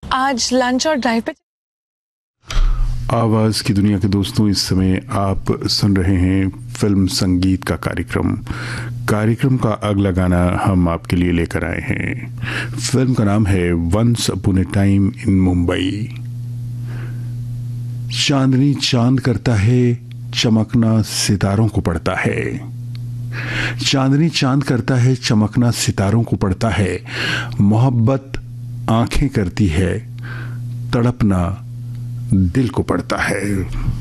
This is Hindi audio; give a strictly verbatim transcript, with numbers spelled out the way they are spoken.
आज लंच और ड्राइव पे। आवाज़ की दुनिया के दोस्तों, इस समय आप सुन रहे हैं फिल्म संगीत का कार्यक्रम। कार्यक्रम का अगला गाना हम आपके लिए लेकर आए हैं। फिल्म का नाम है once upon A time in Mumbai. चांदनी चांद करता है, चमकना सितारों को पड़ता है। चांदनी चांद करता है, चमकना सितारों को पड़ता है। मोहब्बत आंखें करती है, तड़पना दिल को पड़ता है।